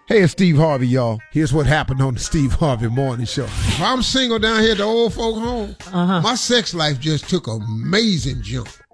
Hey, it's Steve Harvey, y'all. Here's what happened on the Steve Harvey Morning Show. If I'm single down here at the old folk home, my sex life just took an amazing jump.